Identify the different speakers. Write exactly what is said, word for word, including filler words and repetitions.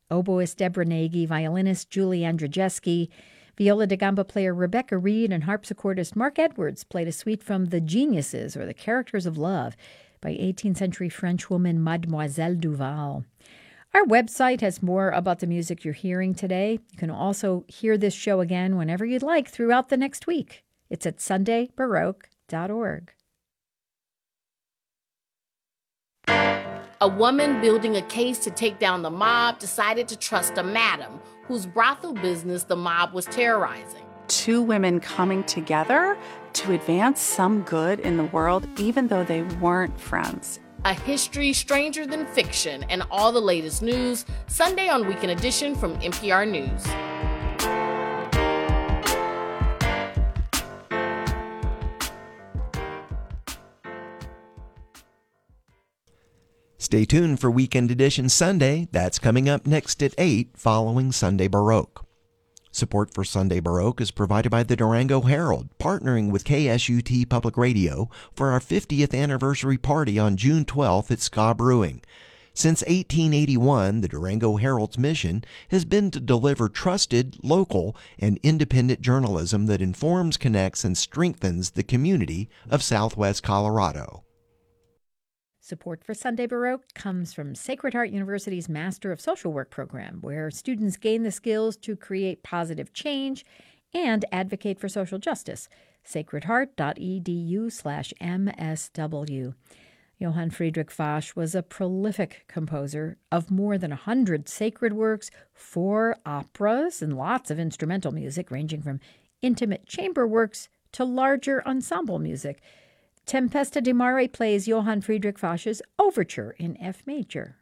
Speaker 1: oboist Deborah Nagy, violinist Julie Andrzejewski, viola da gamba player Rebecca Reed, and harpsichordist Mark Edwards played a suite from The Geniuses, or The Characters of Love, by eighteenth century French woman Mademoiselle Duval. Our website has more about the music you're hearing today. You can also hear this show again whenever you'd like throughout the next week. It's at sunday baroque dot org.
Speaker 2: A woman building a case to take down the mob decided to trust a madam whose brothel business the mob was terrorizing.
Speaker 3: Two women coming together to advance some good in the world, even though they weren't friends.
Speaker 2: A history stranger than fiction, and all the latest news, Sunday on Weekend Edition from N P R News.
Speaker 4: Stay tuned for Weekend Edition Sunday. That's coming up next at eight following Sunday Baroque. Support for Sunday Baroque is provided by the Durango Herald, partnering with K S U T Public Radio for our fiftieth anniversary party on June twelfth at Ska Brewing. Since eighteen eighty-one, the Durango Herald's mission has been to deliver trusted, local, and independent journalism that informs, connects, and strengthens the community of Southwest Colorado.
Speaker 1: Support for Sunday Baroque comes from Sacred Heart University's Master of Social Work program, where students gain the skills to create positive change and advocate for social justice. sacredheart.edu slash MSW. Johann Friedrich Fasch was a prolific composer of more than one hundred sacred works, four operas, and lots of instrumental music, ranging from intimate chamber works to larger ensemble music. Tempesta di Mare plays Johann Friedrich Fasch's Overture in F major.